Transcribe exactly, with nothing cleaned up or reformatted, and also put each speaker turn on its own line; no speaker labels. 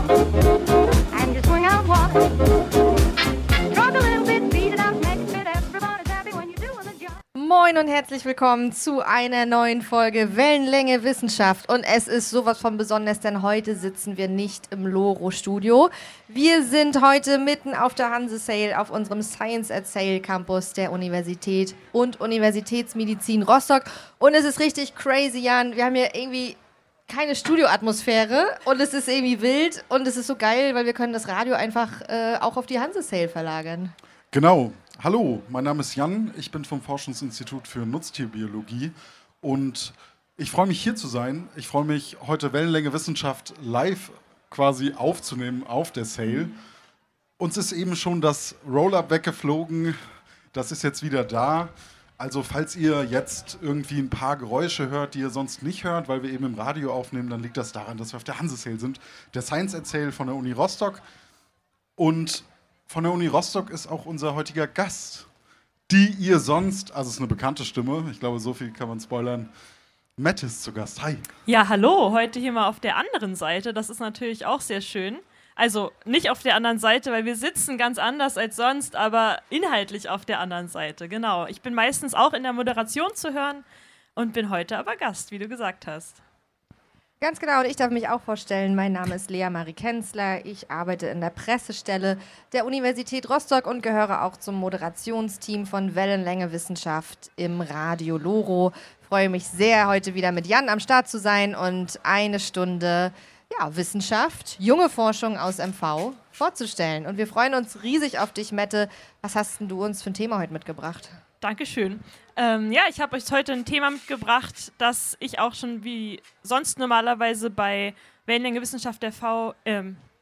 and you swing out walk. Rock a little bit, beat it out, make it fit. Everybody's happy when you're doing the job.
Moin und herzlich willkommen zu einer neuen Folge Wellenlänge Wissenschaft. Und es ist sowas von besonders, denn heute sitzen wir nicht im Loro-Studio. Wir sind heute mitten auf der Hanse-Sale auf unserem Science at Sale Campus der Universität und Universitätsmedizin Rostock. Und es ist richtig crazy, Jan. Wir haben hier irgendwie keine Studioatmosphäre und es ist irgendwie wild und es ist so geil, weil wir können das Radio einfach äh, auch auf die Hanse-Sale verlagern.
Genau. Hallo, mein Name ist Jan, ich bin vom Forschungsinstitut für Nutztierbiologie und ich freue mich hier zu sein. Ich freue mich, heute Wellenlänge Wissenschaft live quasi aufzunehmen auf der Sale. Uns ist eben schon das Roll-Up weggeflogen, das ist jetzt wieder da. Also falls ihr jetzt irgendwie ein paar Geräusche hört, die ihr sonst nicht hört, weil wir eben im Radio aufnehmen, dann liegt das daran, dass wir auf der Hanse-Sale sind, der Science at Sale von der Uni Rostock. Und von der Uni Rostock ist auch unser heutiger Gast, die ihr sonst, also es ist eine bekannte Stimme, ich glaube, so viel kann man spoilern. Matt ist zu Gast. Hi.
Ja, hallo, heute hier mal auf der anderen Seite, das ist natürlich auch sehr schön. Also nicht auf der anderen Seite, weil wir sitzen ganz anders als sonst, aber inhaltlich auf der anderen Seite, genau. Ich bin meistens auch in der Moderation zu hören und bin heute aber Gast, wie du gesagt hast.
Ganz genau, und ich darf mich auch vorstellen. Mein Name ist Lea Marie Kenzler. Ich arbeite in der Pressestelle der Universität Rostock und gehöre auch zum Moderationsteam von Wellenlänge Wissenschaft im Radio Loro. Freue mich sehr, heute wieder mit Jan am Start zu sein und eine Stunde ja, Wissenschaft, junge Forschung aus M V vorzustellen. Und wir freuen uns riesig auf dich, Mette. Was hast denn du uns für ein Thema heute mitgebracht?
Dankeschön. Ähm, ja, ich habe euch heute ein Thema mitgebracht, das ich auch schon wie sonst normalerweise bei Wellenlänge Wissenschaft der V ähm,